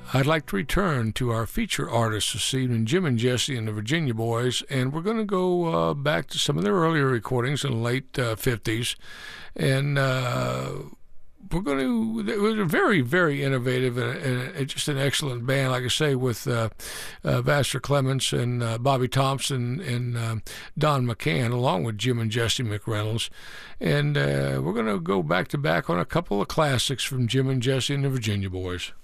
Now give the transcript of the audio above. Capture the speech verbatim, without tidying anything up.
I'd like to return to our feature artists this evening, Jim and Jesse and the Virginia Boys, and we're going to go uh, back to some of their earlier recordings in the late uh, fifties, and uh, we're going to. It was a very, very innovative and, and just an excellent band, like I say, with uh, uh, Vassar Clements and uh, Bobby Thompson and uh, Don McCann, along with Jim and Jesse McReynolds, and uh, we're going to go back to back on a couple of classics from Jim and Jesse and the Virginia Boys.